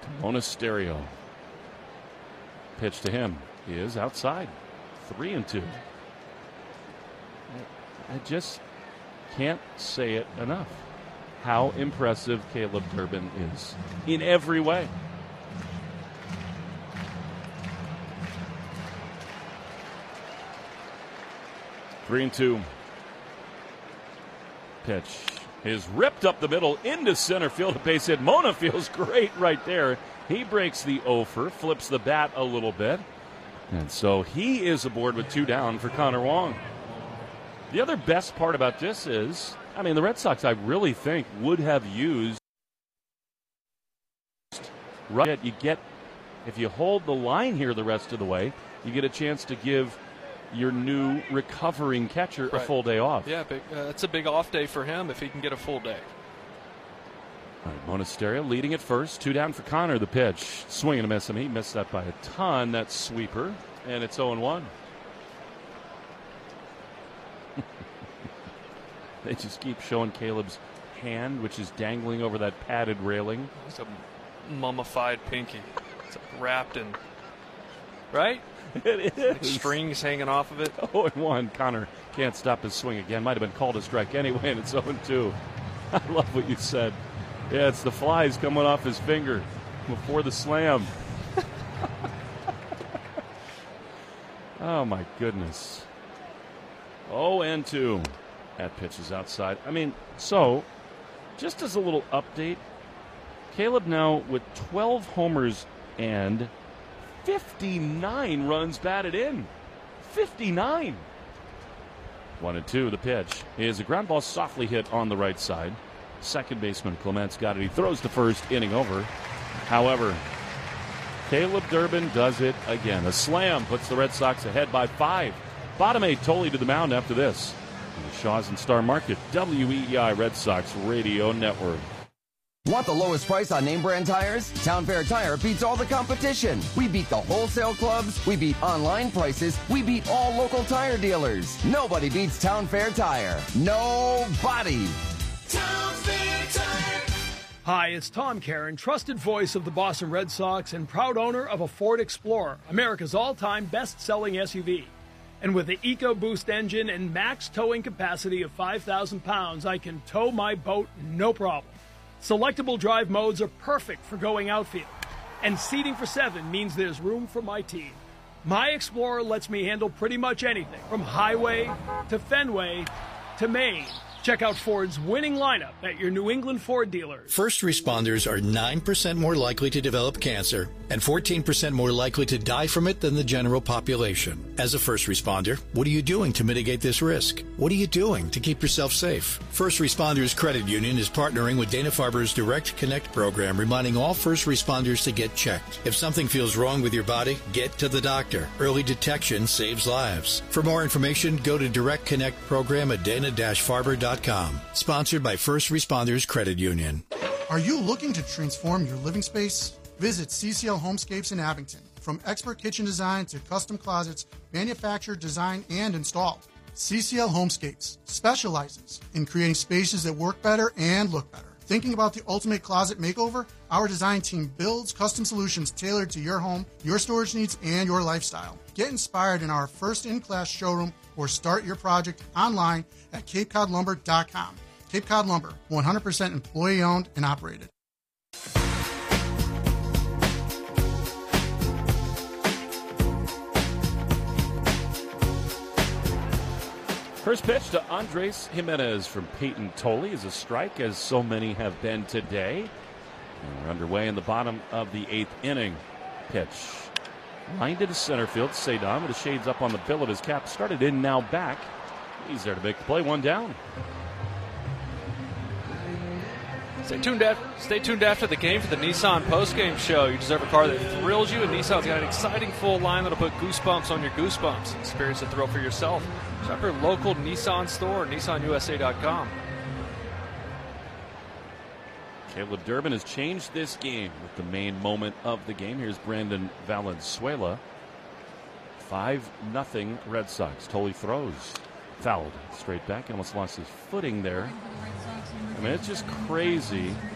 Monasterio. Pitch to him. He is outside. 3-2. I just can't say it enough how impressive Caleb Durbin is in every way. Three and two. Pitch is ripped up the middle into center field. A base hit. Mona feels great right there. He breaks the offer, flips the bat a little bit. And so he is aboard with 2 down for Connor Wong. The other best part about this is, the Red Sox, I really think, would have used right. You get, if you hold the line here the rest of the way, you get a chance to give your new recovering catcher a full day off. Yeah, it's a big off day for him if he can get a full day. All right, Monasterio leading at first. 2 down for Connor. The pitch. Swing and a miss him. He missed that by a ton. That sweeper. And it's 0-1. They just keep showing Caleb's hand, which is dangling over that padded railing. It's a mummified pinky. It's wrapped in, right? It is. Like strings hanging off of it. 0-1. Connor can't stop his swing again. Might have been called a strike anyway, and it's 0-2. I love what you said. Yeah, it's the flies coming off his finger before the slam. Oh, my goodness. 0-2. That pitch is outside. So, just as a little update, Caleb now with 12 homers and 59 runs batted in. 59. 1-2, the pitch is a ground ball softly hit on the right side. Second baseman Clements got it. He throws to first, inning over. However, Caleb Durbin does it again. A slam puts the Red Sox ahead by 5. Bottom 8, Tolley to the mound after this. The Shaw's and Star Market, WEEI Red Sox Radio Network. Want the lowest price on name brand tires? Town Fair Tire beats all the competition. We beat the wholesale clubs. We beat online prices. We beat all local tire dealers. Nobody beats Town Fair Tire. Nobody. Town Fair Tire. Hi, it's Tom Caron, trusted voice of the Boston Red Sox and proud owner of a Ford Explorer, America's all-time best-selling SUV. And with the EcoBoost engine and max towing capacity of 5,000 pounds, I can tow my boat no problem. Selectable drive modes are perfect for going outfield. And seating for 7 means there's room for my team. My Explorer lets me handle pretty much anything, from highway to Fenway to Maine. Check out Ford's winning lineup at your New England Ford dealers. First responders are 9% more likely to develop cancer and 14% more likely to die from it than the general population. As a first responder, what are you doing to mitigate this risk? What are you doing to keep yourself safe? First Responders Credit Union is partnering with Dana-Farber's Direct Connect program, reminding all first responders to get checked. If something feels wrong with your body, get to the doctor. Early detection saves lives. For more information, go to Direct Connect program at dana-farber.com. Sponsored by First Responders Credit Union. Are you looking to transform your living space? Visit CCL Homescapes in Abington. From expert kitchen design to custom closets, manufactured, designed, and installed. CCL Homescapes specializes in creating spaces that work better and look better. Thinking about the ultimate closet makeover? Our design team builds custom solutions tailored to your home, your storage needs, and your lifestyle. Get inspired in our first in-class showroom or start your project online at CapeCodLumber.com. Cape Cod Lumber, 100% employee-owned and operated. First pitch to Andres Jimenez from Peyton Tolley is a strike, as so many have been today. And we're underway in the bottom of the 8th inning. Pitch lined into center field. Cedon with the shades up on the bill of his cap. Started in, now back. He's there to make the play. 1 down. Stay tuned after the game for the Nissan postgame show. You deserve a car that thrills you, and Nissan's got an exciting full line that'll put goosebumps on your goosebumps. Experience the thrill for yourself. Shop your local Nissan store, nissanusa.com. Caleb Durbin has changed this game with the main moment of the game. Here's Brandon Valenzuela. 5-0 Red Sox. Tolley throws. Fouled straight back. Almost lost his footing there. It's just crazy